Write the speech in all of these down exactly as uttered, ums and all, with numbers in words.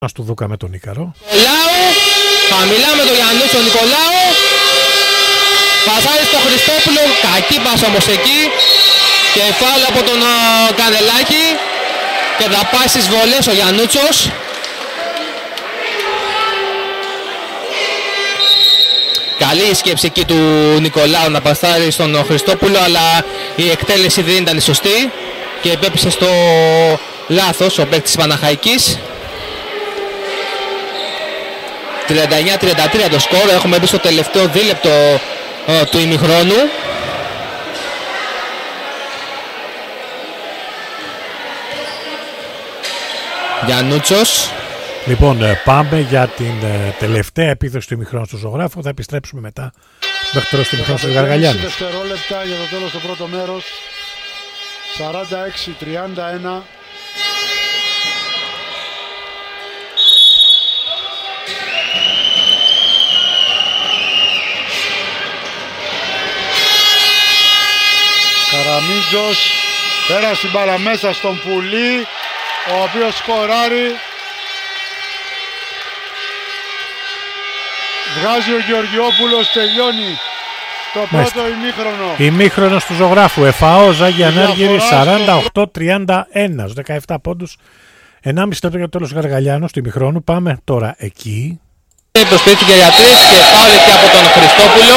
Ας του Δούκα με τον Ίκαρο. Νικολάου, χαμηλά με τον Γιαννούτσο Νικολάου. Πασάρι στο Χριστόπουλο, κακή πάσα όμως εκεί. Και φάουλ από τον uh, Κανελάκη. Και θα πάει στις βολές ο Γιαννούτσος. Καλή η σκέψη εκεί του Νικολάου να πασάρει στον Χριστόπουλο, αλλά η εκτέλεση δεν ήταν σωστή και επέπεισε στο λάθος ο παίκτης της Παναχαϊκής. τριάντα εννιά τριάντα τρία το σκορ, έχουμε μπει στο τελευταίο δίλεπτο ε, του ημιχρόνου. Γιαννούτσος. Λοιπόν, πάμε για την ε, τελευταία επίθεση του ημιχρόνου στο Ζωγράφο. Θα επιστρέψουμε μετά μέχρι τώρα στο ημιχρόνο του Γαργαλιάνου. Δευτερόλεπτα για το τέλος του πρώτο μέρος. σαράντα έξι τριάντα ένα. Καραμίτζος πέρασε η μπάλα μέσα στον Πουλή, ο οποίος σκοράρει. Βγάζει ο Γεωργιόπουλος, τελειώνει το πρώτο ημίχρονο. Ημίχρονος του Ζωγράφου. ΕΦΑΟ Ζάγια Ανάργυρη σαράντα οκτώ τριάντα ένα, δεκαεπτά πόντους. ενάμιση λεπτό για το τέλος του Γαργαλιάνου του ημιχρόνου. Πάμε τώρα εκεί. Προσποιήθηκε για τρεις και φάουλ εκεί από τον Χριστόπουλο.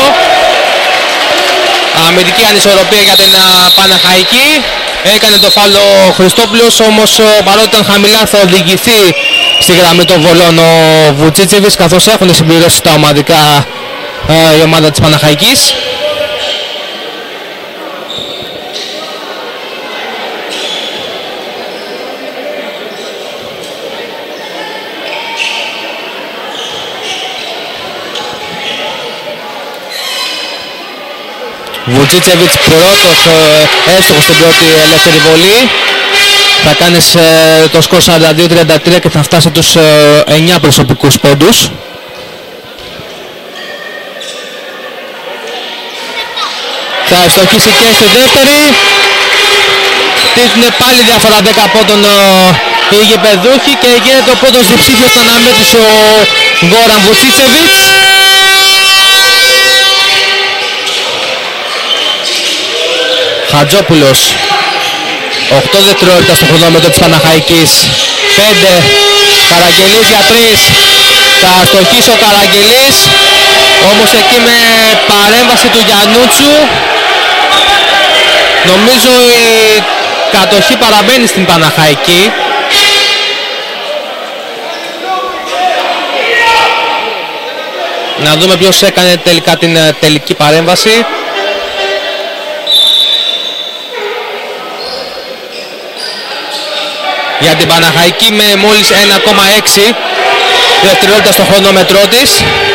Αμυντική ανισορροπία για την Παναχαϊκή. Έκανε το φάουλ ο Χριστόπουλος, όμως παρότι ήταν χαμηλά θα οδηγηθεί στη γραμμή των βολών ο Βουτσίτσεβιτς, καθώς έχουν συμπληρώσει τα ομαδικά ε, η ομάδα της Παναχαϊκής. Βουτσίτσεβιτς πρώτος ε, έστοχος στην πρώτη ελεύθερη βολή. Θα κάνει ε, το σκορ σαράντα δύο τριάντα τρία και θα φτάσει τους ε, εννιά προσωπικούς πόντους. Θα ευστοχίσει και στη δεύτερη. Είναι πάλι διαφορά δέκα πόντων ε, οι γηπεδούχοι και γίνεται ο πρώτος διψήφιος στον αναμέτρηση ο Γκόραν Βουτσίτσεβιτς. Χατζόπουλος, οκτώ δευτερόλεπτα στο χρονόμετρο της Παναχαϊκής. πέντε, Καραγγελής για τρεις. Θα αστοχίσει ο Καραγγελής, όμως εκεί με παρέμβαση του Γιαννούτσου. Νομίζω η κατοχή παραμένει στην Παναχαϊκή. Να δούμε ποιος έκανε τελικά την τελική παρέμβαση. Για την Παναχαϊκή με μόλις ένα κόμμα έξι δευτερόλεπτα στο χρονόμετρό της.